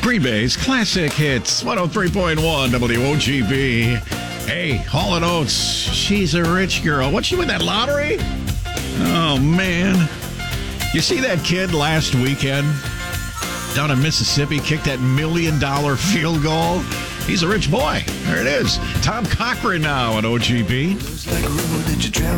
Green Bay's Classic Hits, 103.1 WOGB. Hey, Hall & Oates, she's a rich girl. What's she with that lottery? Oh, man. You see that kid last weekend down in Mississippi kicked that $1 million field goal? He's a rich boy. There it is. Tom Cochran now at OGB.